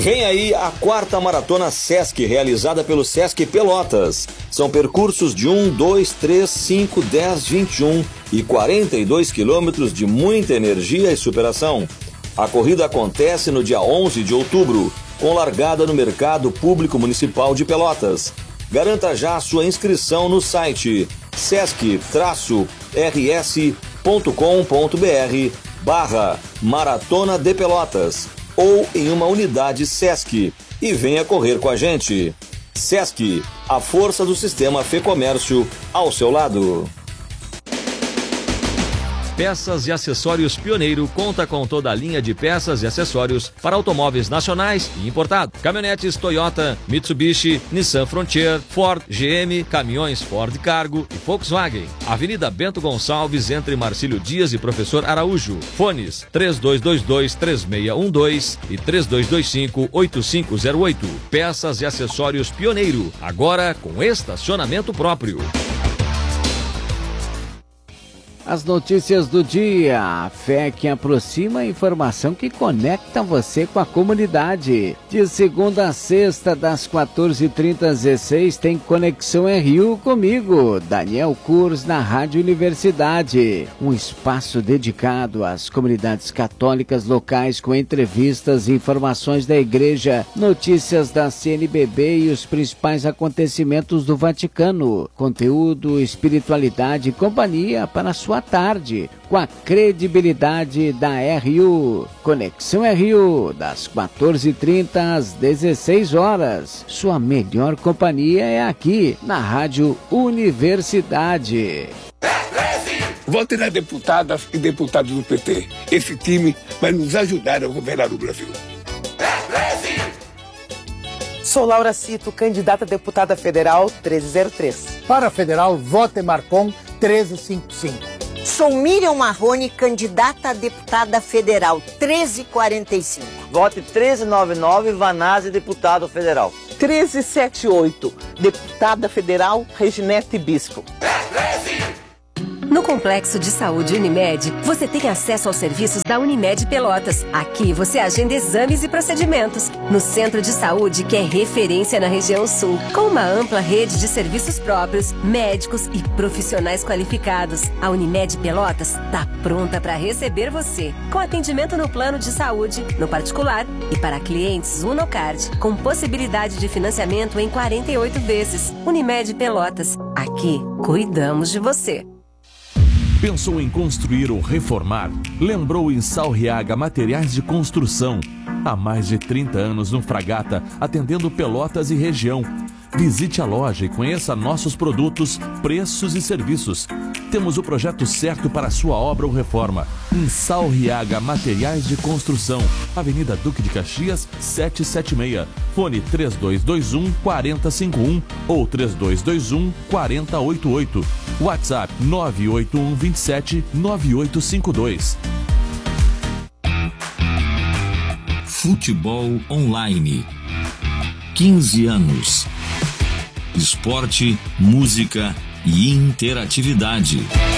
Vem aí a 4ª Maratona Sesc, realizada pelo Sesc Pelotas. São percursos de 1, 2, 3, 5, 10, 21 e 42 quilômetros de muita energia e superação. A corrida acontece no dia 11 de outubro, com largada no Mercado Público Municipal de Pelotas. Garanta já a sua inscrição no site sesc-rs.com.br/Maratona de Pelotas ou em uma unidade Sesc e venha correr com a gente. Sesc, a força do sistema Fê Comércio ao seu lado. Peças e Acessórios Pioneiro conta com toda a linha de peças e acessórios para automóveis nacionais e importados. Caminhonetes Toyota, Mitsubishi, Nissan Frontier, Ford, GM, caminhões Ford Cargo e Volkswagen. Avenida Bento Gonçalves, entre Marcílio Dias e Professor Araújo. Fones 3222-3612 e 3225-8508. Peças e Acessórios Pioneiro, agora com estacionamento próprio. As notícias do dia, a fé que aproxima, a informação que conecta você com a comunidade. De segunda a sexta, das 14h30 às 16h, tem Conexão RU comigo, Daniel Kurz, na Rádio Universidade. Um espaço dedicado às comunidades católicas locais com entrevistas, informações da igreja, notícias da CNBB e os principais acontecimentos do Vaticano. Conteúdo, espiritualidade e companhia para a sua tarde, com a credibilidade da RU. Conexão RU, das 14h30 às 16h. Sua melhor companhia é aqui, na Rádio Universidade. Vote nas deputadas e deputados do PT. Esse time vai nos ajudar a governar o Brasil. Sou Laura Cito, candidata a deputada federal 1303. Para a federal, vote Marcon 1355. Sou Miriam Marrone, candidata a deputada federal 1345. Vote 1399, Vanazzi, deputado federal. 1378, deputada federal Reginete Bispo. No Complexo de Saúde Unimed, você tem acesso aos serviços da Unimed Pelotas. Aqui você agenda exames e procedimentos. No Centro de Saúde, que é referência na região sul, com uma ampla rede de serviços próprios, médicos e profissionais qualificados. A Unimed Pelotas está pronta para receber você, com atendimento no plano de saúde, no particular e para clientes Unocard, com possibilidade de financiamento em 48 vezes. Unimed Pelotas, aqui cuidamos de você. Pensou em construir ou reformar? Lembrou em Salriaga Materiais de Construção. Há mais de 30 anos no Fragata, atendendo Pelotas e região. Visite a loja e conheça nossos produtos, preços e serviços. Temos o projeto certo para a sua obra ou reforma. Em Salriaga Materiais de Construção, Avenida Duque de Caxias, 776. Fone 3221-4051 ou 3221-4088. WhatsApp 98127-9852. Futebol Online. 15 anos. Esporte, música e interatividade.